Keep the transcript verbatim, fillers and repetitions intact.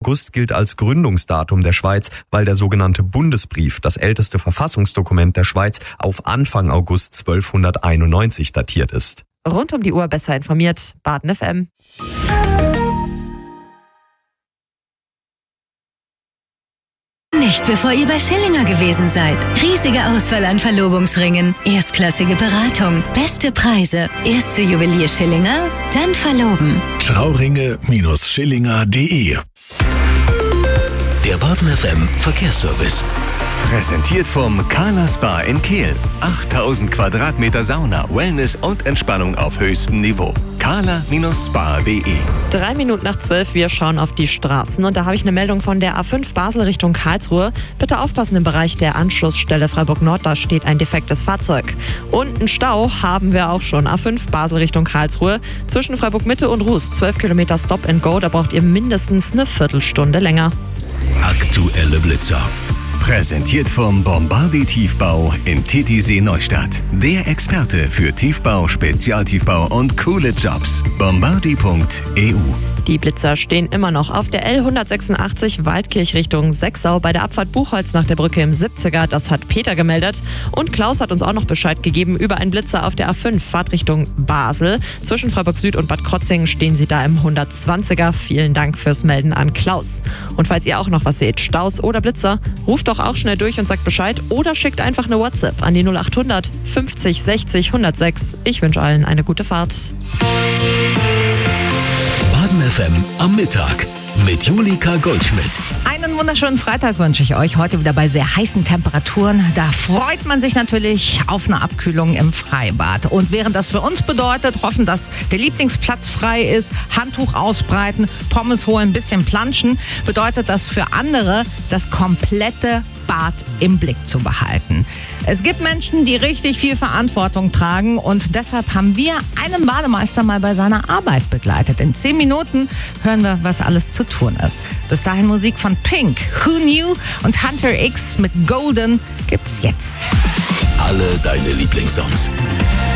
August gilt als Gründungsdatum der Schweiz, weil der sogenannte Bundesbrief, das älteste Verfassungsdokument der Schweiz, auf Anfang August zwölfhunderteinundneunzig datiert ist. Rund um die Uhr besser informiert, Baden F M. Nicht bevor ihr bei Schillinger gewesen seid. Riesige Auswahl an Verlobungsringen, erstklassige Beratung, beste Preise. Erst zu Juwelier Schillinger, dann verloben. Trauringe Schillinger punkt de. Der Baden F M Verkehrsservice. Präsentiert vom Carla Spa in Kehl. achttausend Quadratmeter Sauna, Wellness und Entspannung auf höchstem Niveau. carla Spa punkt de. Drei Minuten nach zwölf, wir schauen auf die Straßen und da habe ich eine Meldung von der A fünf Basel Richtung Karlsruhe. Bitte aufpassen, im Bereich der Anschlussstelle Freiburg Nord, da steht ein defektes Fahrzeug. Und einen Stau haben wir auch schon. A fünf Basel Richtung Karlsruhe. Zwischen Freiburg Mitte und Ruß, zwölf Kilometer Stop and Go, da braucht ihr mindestens eine Viertelstunde länger. Aktuelle Blitzer. Präsentiert vom Bombardi Tiefbau in Titisee Neustadt. Der Experte für Tiefbau, Spezialtiefbau und coole Jobs. bombardi punkt e u. Die Blitzer stehen immer noch auf der L hundertsechsundachtzig Waldkirch Richtung Sechsau bei der Abfahrt Buchholz nach der Brücke im siebziger. Das hat Peter gemeldet. Und Klaus hat uns auch noch Bescheid gegeben über einen Blitzer auf der A fünf Fahrtrichtung Basel. Zwischen Freiburg Süd und Bad Krotzingen stehen sie da im hundertzwanziger. Vielen Dank fürs Melden an Klaus. Und falls ihr auch noch was seht, Staus oder Blitzer, ruft doch auch schnell durch und sagt Bescheid oder schickt einfach eine WhatsApp an die null achthundert fünfzig sechzig hundertsechs. Ich wünsche allen eine gute Fahrt. Baden F M am Mittag mit Julika Goldschmidt. Einen wunderschönen Freitag wünsche ich euch. Heute wieder bei sehr heißen Temperaturen. Da freut man sich natürlich auf eine Abkühlung im Freibad. Und während das für uns bedeutet, hoffen, dass der Lieblingsplatz frei ist, Handtuch ausbreiten, Pommes holen, ein bisschen planschen, bedeutet das für andere, das komplette Bad im Blick zu behalten. Es gibt Menschen, die richtig viel Verantwortung tragen und deshalb haben wir einen Bademeister mal bei seiner Arbeit begleitet. In zehn Minuten hören wir, was alles zu tun ist. Bis dahin Musik von Pink, Who Knew und Hunter X mit Golden gibt's jetzt. Alle deine Lieblingssongs.